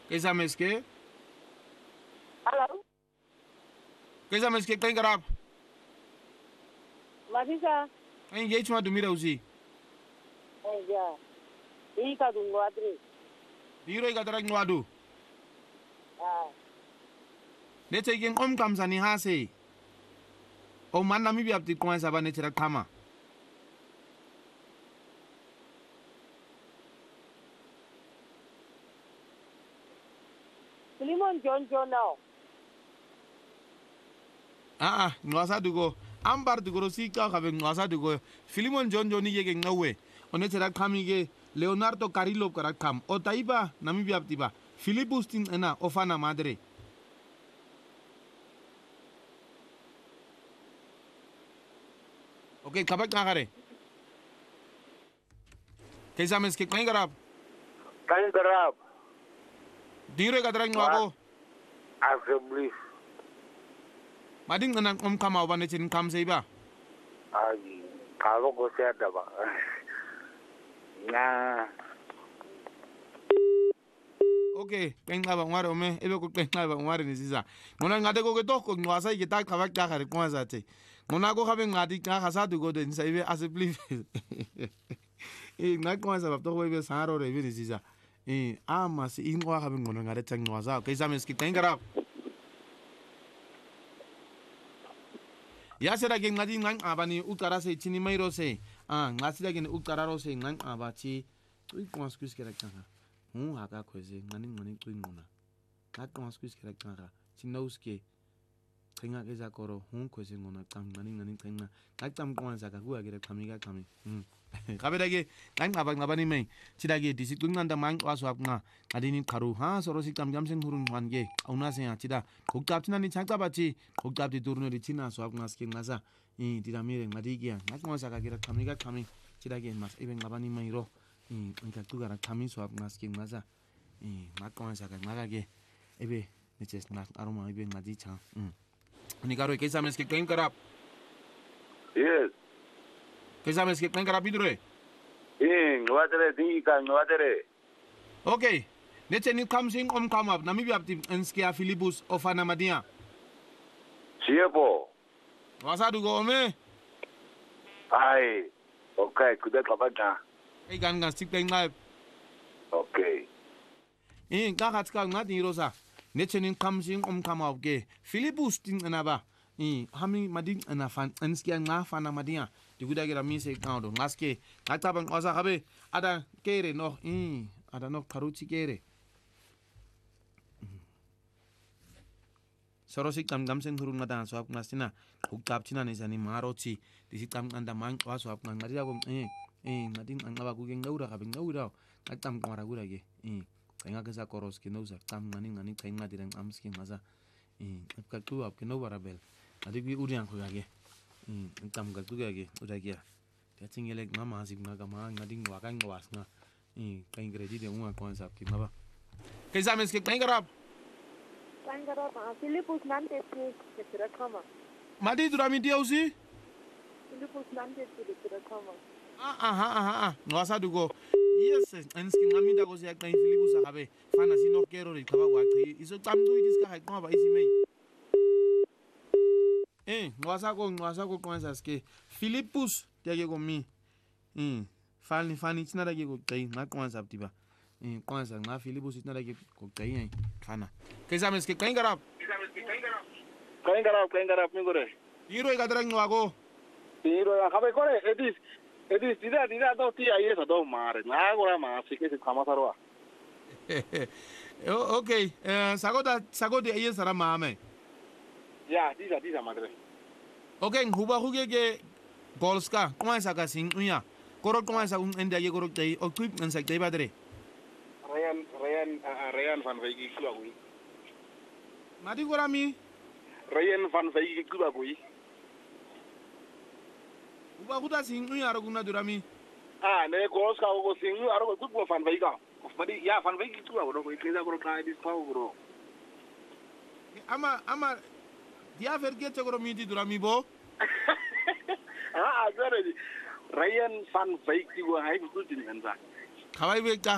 कैसा में इसके Hello. कैसा में इसके कहीं खराब Masisa. कहीं यही चुमा दुमी रहुसी Ya. Ika dungo adri. Diro iga darag nwadu Ah. ne tegen kamsani hase o man nami bi abti kwa saba ne tira kama Limon John now. nwasa dugo ambar dugo si ka ka nwasa dugo Filimon John ni yege ngawe one tira kami ge Leonardo Carillo kara kam o taiba nami bi abti ba Filipus tin ena ofana madre Okay, kabak na kare. Kaisa mes ke kain garab. Kain garab. Dire ka drang wako. Assembly. Mading nan kama ba ne chin kam sei ba. Ai, kalo ko siya da ba. Na. Okay, kain ba ngware ome ebe ko kain ba ngware ni sisa. Ngona ngade ko ke to ko ngwasa ke ta kabak ta kare kwa sa te. Ngona ko khabe ngadi ka khasa du go den sa ebe assembly. Na kwa sa ba to ebe saro re ebe ni sisa. Mas ingwa khabe ngona ngade tang ngwasa. Kaisa mes ke kain garab. Ya será que ngadi ngang abani utara se chini mairo se ngasi da gene utara ro se ngang abachi tui konskus kera kanga haka khoze ngani tui ngona ngat konskus kera kanga chinauske thenga ke za koro khoze ngona kam ngani thenga kaktam kwanza ka kuwa kera kamiga kami kabedage ngang abani mai chidage disit kungnanda mang waso apna adini karu soro siktam jamsen hurun wange auna se chida koktaptina ni chaktabachi koktabti turno china so apna skin ngasa tiramire ngadigia nakwanza ka kera kamiga kami chidage mas even abani mai ro ngaktu gara kami so apna skin ngasa nakwanza ka ngagage ebe neches na aroma ebe ngadi cha ni karo ke sames ke claim karap Yes. कैसा में इसके plan करा भी दुरे Ngwadere di ka ngwadere. Okay neche ni kam sing kam up nami bi apti enskia Filipus ofana madia Siebo. wasa du go me Ai. Okay, kuda kabaka. ai gan stick playing live Okay. ka khat ka ngati rosa neche ni kam sing kam up ge Filipus tin na ba hami mading ana fan enskia nga fana madia diguda gira mi se kaudo ngaske ngataban wasa habe ada kere no ada no karuchi kere sorosik tam sen hurun ngada so ap ngastina ukap china ne sani marochi disit tam anda mang waso ap ngari ko ngadin angaba ku gen ngaura ka ngaura katam kwara gura ge kanga kesa koros ke nousa tam ngani kanga dirang amski ngasa ka tu ap ke no barabel adi bi urian ko ge tam ga tu ge uda ge ta chingele mama asik naga ma ngading wakan was na kain gredi de un kon sap ki maba kaisa mes ke kain garab Sangara Filipus nante ke tira kama. madi durami dia usi Filipus nante ke tira kama. ngwasa dugo yes enskin ngami da go se kain Filipus akabe fana sino kero ri kaba wa tri iso tam du diska ha kwa ba isi mei ngwasa ko kon saske Filipus dia go mi fani china da go kai na kon sap tiba kwanza nga Filipus itna da go kai kana kaisa mes ke kain garab Kain garab mi gore. hiro ga darang wago Tiro ya kabe kore edis dida do ti aye sa do mare. Na gora ma sike se kama sarwa. Okay sagode aye sara mame Ya, disa madre. Okay huba huge ge golska kwanza ka sing unya koro kwanza ende ye koro tai o trip nan sak tai badre Ryan van Veiki kuba gui. madi gorami Ryan van Veiki kuba gui. huba huda sing unya ro guna durami Ne gos ka go singu aro go kuba van Veika. Madi ya van Veiki kuba go ko keza go try this power bro. ama dia vergete goro mi di durami bo Agora Ryan van Veiki go hai ku tin hanza. khawai be